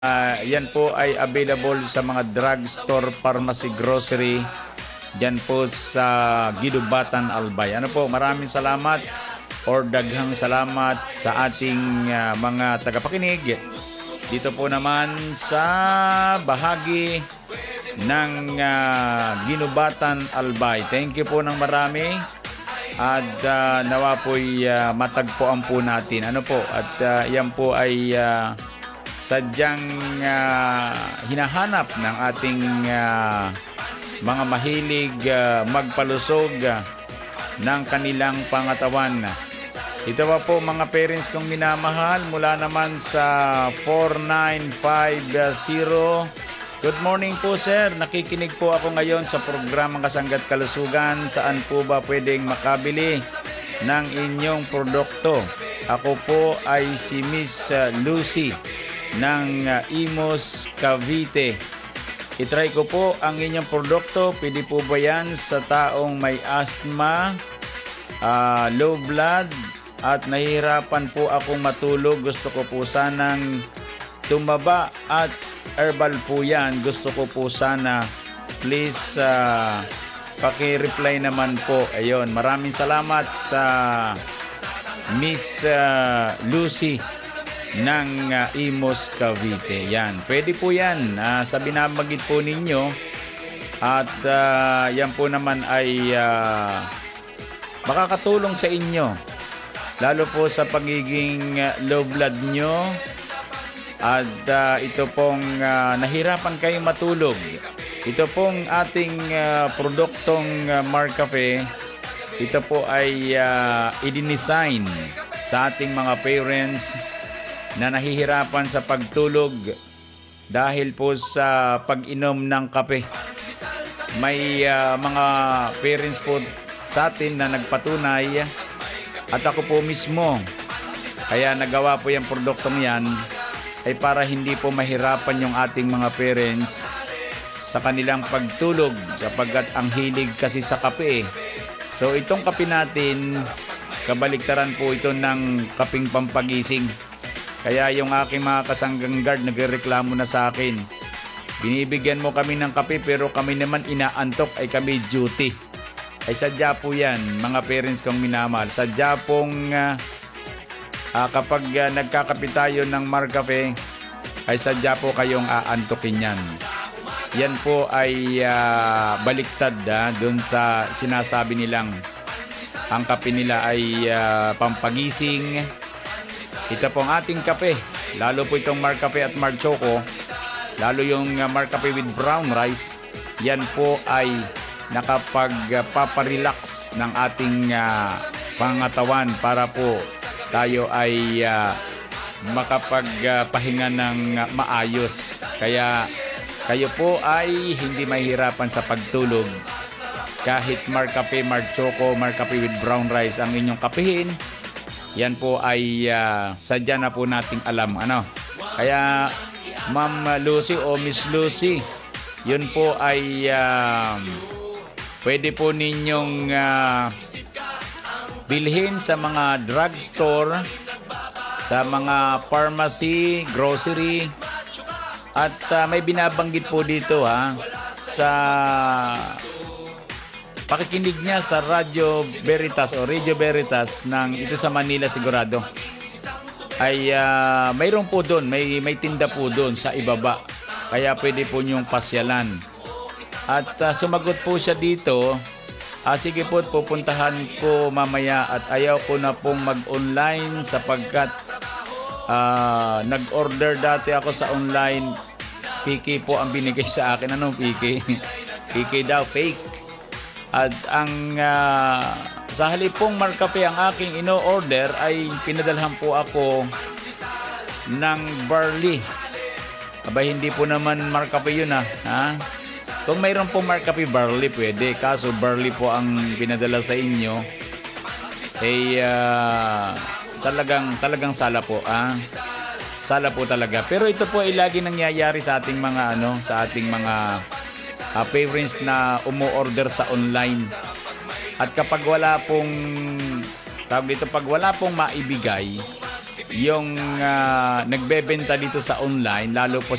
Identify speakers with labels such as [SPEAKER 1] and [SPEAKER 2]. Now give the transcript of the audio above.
[SPEAKER 1] Yan po ay available sa mga drugstore, pharmacy, grocery. Diyan po sa Gidubatan, Albay. Ano po, maraming salamat or daghang salamat sa ating mga tagapakinig. Dito po naman sa bahagi ng Ginubatan, Albay. Thank you po ng marami. At nawa po'y matagpuan po natin. Ano po, at yan po ay sadyang hinahanap ng ating mga mahilig magpalusog ng kanilang pangatawan. Ito pa po mga parents kong minamahal mula naman sa 4950. Good morning po sir, nakikinig po ako ngayon sa programang Kasanggat Kalusugan. Saan po ba pwedeng makabili ng inyong produkto? Ako po ay si Miss Lucy ng Imus, Cavite. Itry ko po ang inyong produkto. Pwede po ba yan sa taong may asthma, low blood, at nahihirapan po akong matulog? Gusto ko po sanang tumaba at herbal po yan. Gusto ko po sana. Please paki-reply naman po. Ayun, maraming salamat Miss Lucy ng Imus, Cavite. Yan, pwede po yan sa binabagit po ninyo. At yan po naman ay makakatulong sa inyo, lalo po sa pagiging low blood nyo. At ito pong nahirapan kayong matulog. Ito pong ating produktong Marcafe. Ito po ay i-design sa ating mga parents na nahihirapan sa pagtulog dahil po sa pag-inom ng kape. May mga parents po sa atin na nagpatunay, at ako po mismo, kaya nagawa po yung produktong yan ay para hindi po mahirapan yung ating mga parents sa kanilang pagtulog, sapagkat ang hilig kasi sa kape. So itong kape natin, kabaliktaran po ito ng kaping pampagising. Kaya yung aking mga kasanggang guard nagreklamo na sa akin. Binibigyan mo kami ng kape pero kami naman inaantok, ay kami duty. Ay sadya po yan mga parents kong minamahal. Sadya pong kapag nagkakape tayo ng Marcafe, ay sadya po kayong aantokin yan. Yan po ay baliktad dun sa sinasabi nilang ang kape nila ay pampagising. Ito pong ating kape, lalo po itong Marcafe at Marchoco, lalo yung Marcafe with brown rice, yan po ay nakapagpaparelax ng ating pangatawan para po tayo ay makapagpahinga ng maayos. Kaya kayo po ay hindi mahirapan sa pagtulog. Kahit Marcafe, Marchoco, Marcafe with brown rice ang inyong kapihin, yan po ay sadya na po nating alam. Ano? Kaya Ma'am Lucy o Miss Lucy, yun po ay pwede po ninyong bilhin sa mga drugstore, sa mga pharmacy, grocery. At may binabanggit po dito sa pakikinig niya sa Radio Veritas o Radio Veritas ng ito sa Manila sigurado, ay mayroon po doon, may tinda po doon sa ibaba. Kaya pwede po niyong pasyalan. At sumagot po siya dito, sige po, pupuntahan ko mamaya, at ayaw ko na pong mag-online sapagkat nag-order dati ako sa online. PK po ang binigay sa akin. Anong PK? PK daw, fake. At ang sa halip pong Marcafe ang aking ino-order, ay pinadalhan po ako ng barley. Aba, hindi po naman Marcafe yun ha? Kung mayroon po Marcafe barley, pwede. Kaso barley po ang pinadala sa inyo, talagang sala po. Sala po talaga. Pero ito po ay lagi nangyayari sa ating mga sa ating mga parents na umu-order sa online. At kapag wala pong pag wala pong maibigay, yung nagbebenta dito sa online, lalo po